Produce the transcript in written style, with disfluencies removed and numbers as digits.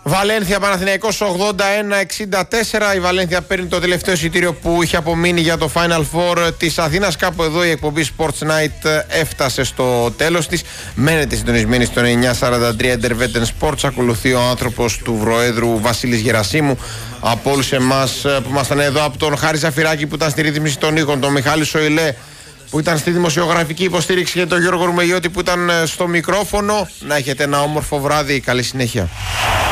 Βαλένθια Παναθηναϊκός 81-64. Η Βαλένθια παίρνει το τελευταίο εισιτήριο που είχε απομείνει για το Final Four της Αθήνας. Κάπου εδώ η εκπομπή Sports Night έφτασε στο τέλος της. Μένετε συντονισμένοι στο 943 Intervetten Sports. Ακολουθεί ο άνθρωπος του Προέδρου Βασίλης Γερασίμου. Από όλους εμάς που ήμασταν εδώ, από τον Χάρη Ζαφυράκη που ήταν στη ρύθμιση των ήχων, τον Μιχάλη Σοηλέ που ήταν στη δημοσιογραφική υποστήριξη και τον Γιώργο Ρουμεγιώτη που ήταν στο μικρόφωνο. Να έχετε ένα όμορφο βράδυ. Καλή συνέχεια.